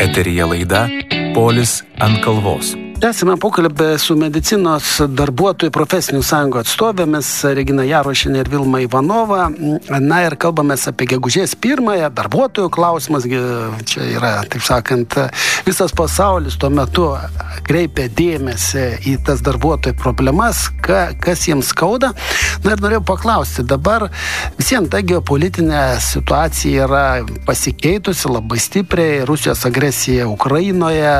Eteryje laida Polis ant kalvos. Tęsime pokalbį su medicinos darbuotojų profesinių sąjungų atstovėmis Regina Jarošienė ir Vilma Ivanova. Na ir kalbamės apie gegužės 1-ąją, darbuotojų klausimas. Čia yra, taip sakant, visas pasaulis tuo metu kreipia dėmesį į tas darbuotojų problemas, kas jiems skauda. Na ir norėjau paklausti, dabar visiems ta geopolitinė situacija yra pasikeitusi labai stipriai, Rusijos agresija Ukrainoje,